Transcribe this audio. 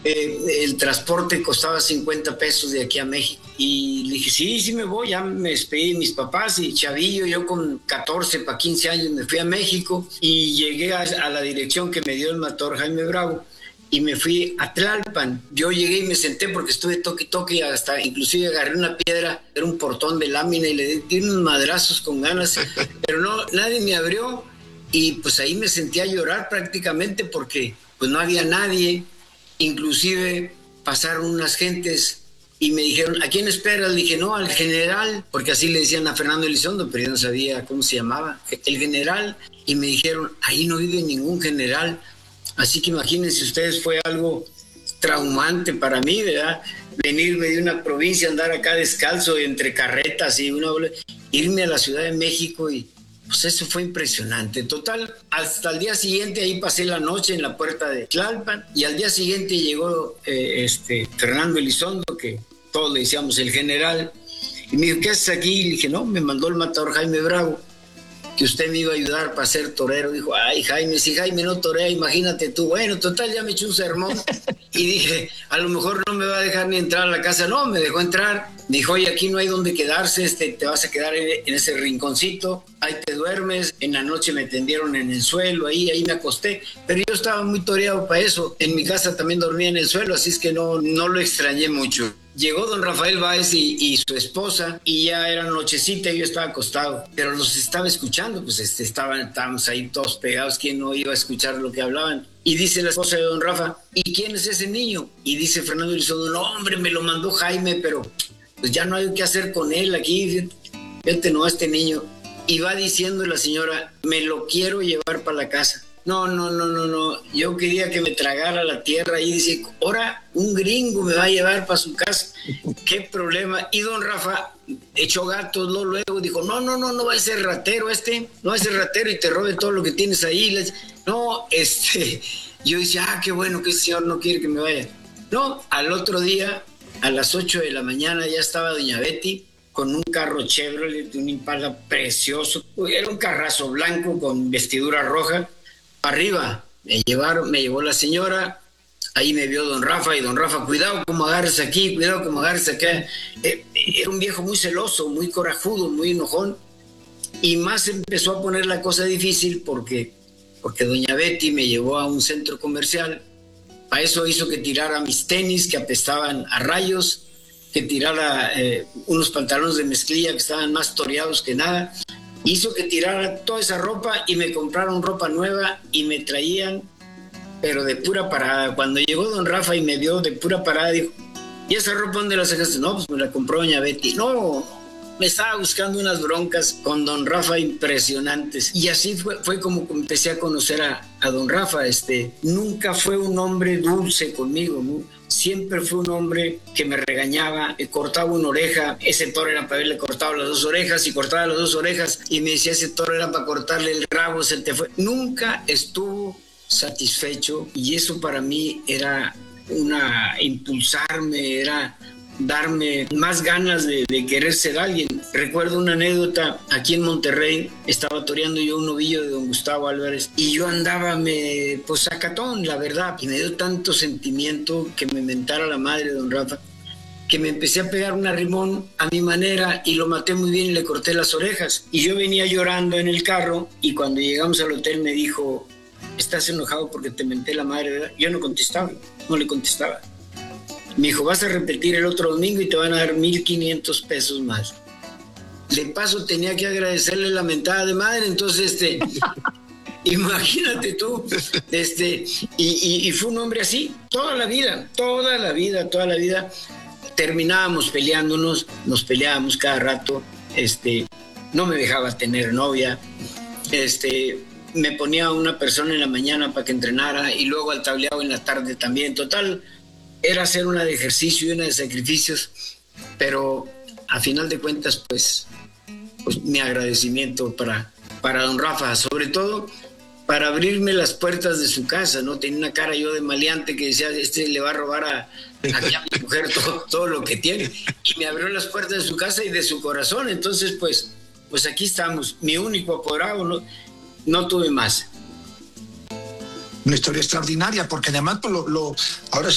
el transporte costaba 50 pesos de aquí a México. Y le dije, sí me voy. Ya me despedí de mis papás y chavillo, yo con 14 para 15 años me fui a México y llegué a la dirección que me dio el matador Jaime Bravo y me fui a Tlalpan. Yo llegué y me senté porque estuve toque y hasta inclusive agarré una piedra, era un portón de lámina y le di unos madrazos con ganas, pero no, nadie me abrió y pues ahí me sentí a llorar prácticamente porque pues no había nadie. Inclusive pasaron unas gentes y me dijeron, ¿a quién esperas? Le dije, no, al general, porque así le decían a Fernando Elizondo, pero yo no sabía cómo se llamaba, el general. Y me dijeron, ahí no vive ningún general. Así que imagínense ustedes, fue algo traumante para mí, ¿verdad? Venirme de una provincia, andar acá descalzo entre carretas y irme a la Ciudad de México y pues eso fue impresionante. Total, hasta el día siguiente ahí pasé la noche en la puerta de Tlalpan y al día siguiente llegó Fernando Elizondo, que todos le decíamos el general, y me dijo, ¿qué haces aquí? Y le dije, no, me mandó el matador Jaime Bravo, que usted me iba a ayudar para ser torero. Dijo, ay Jaime, si Jaime no torea, imagínate tú. Bueno, total, ya me eché un sermón y dije, a lo mejor no me va a dejar ni entrar a la casa. No, me dejó entrar. Dijo, oye, aquí no hay donde quedarse, te vas a quedar en ese rinconcito, ahí te duermes. En la noche me tendieron en el suelo, ahí me acosté, pero yo estaba muy toreado para eso. En mi casa también dormía en el suelo, así es que no lo extrañé mucho. Llegó don Rafael Báez y su esposa y ya era nochecita y yo estaba acostado, pero los estaba escuchando, pues estábamos ahí todos pegados, ¿quién no iba a escuchar lo que hablaban? Y dice la esposa de don Rafa, ¿y quién es ese niño? Y dice Fernando Elizondo, no hombre, me lo mandó Jaime, pero pues ya no hay qué hacer con él aquí, fíjate no a este niño. Y va diciendo la señora, me lo quiero llevar para la casa. No, yo quería que me tragara la tierra y dice, ahora un gringo me va a llevar para su casa, qué problema. Y don Rafa echó gatos, luego dijo, no va a ser ratero no va a ser ratero y te robe todo lo que tienes ahí. No, yo decía, qué bueno que ese señor no quiere que me vaya. No, al otro día, a las 8 de la mañana ya estaba doña Betty con un carro Chevrolet, un Impala precioso, era un carrazo blanco con vestidura roja. Arriba me llevó la señora, ahí me vio don Rafa y don Rafa, cuidado como agarres aquí, cuidado como agarres acá. Era un viejo muy celoso, muy corajudo, muy enojón y más empezó a poner la cosa difícil porque doña Betty me llevó a un centro comercial. A eso hizo que tirara mis tenis que apestaban a rayos, que tirara unos pantalones de mezclilla que estaban más toreados que nada. Hizo que tirara toda esa ropa y me compraron ropa nueva y me traían, pero de pura parada. Cuando llegó don Rafa y me vio de pura parada, dijo, ¿y esa ropa dónde la sacaste? No, pues me la compró doña Betty. No, me estaba buscando unas broncas con don Rafa impresionantes. Y así fue como empecé a conocer a don Rafa. Nunca fue un hombre dulce conmigo, ¿no? Siempre fue un hombre que me regañaba, cortaba una oreja, ese toro era para haberle cortado las dos orejas y cortaba las dos orejas y me decía, ese toro era para cortarle el rabo, se te fue. Nunca estuvo satisfecho y eso para mí era impulsarme, era darme más ganas de querer ser alguien. Recuerdo una anécdota, aquí en Monterrey estaba toreando yo un novillo de don Gustavo Álvarez y yo andaba pues sacatón, la verdad, y me dio tanto sentimiento que me mentara la madre de don Rafa que me empecé a pegar un arrimón a mi manera y lo maté muy bien y le corté las orejas. Y yo venía llorando en el carro y cuando llegamos al hotel me dijo, ¿estás enojado porque te menté la madre, verdad? Yo no le contestaba. Me dijo, vas a repetir el otro domingo y te van a dar 1,500 pesos más. De paso tenía que agradecerle la mentada de madre, entonces imagínate tú, y fue un hombre así, toda la vida, terminábamos peleándonos, nos peleábamos cada rato, no me dejaba tener novia, me ponía una persona en la mañana para que entrenara y luego al tableado en la tarde también, total, era hacer una de ejercicio y una de sacrificios, pero a final de cuentas, pues mi agradecimiento para don Rafa, sobre todo para abrirme las puertas de su casa, ¿no? Tenía una cara yo de maleante que decía, le va a robar a mi mujer todo lo que tiene, y me abrió las puertas de su casa y de su corazón, entonces pues aquí estamos, mi único apoderado, no tuve más. Una historia extraordinaria, porque además ahora